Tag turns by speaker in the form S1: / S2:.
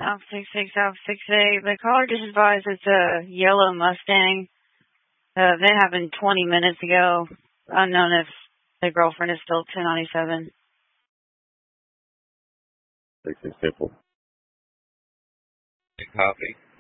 S1: South 66, South 68. The caller just advised it's a yellow Mustang. That happened 20 minutes ago. Unknown if the girlfriend is still 297.
S2: 66 simple. Copy.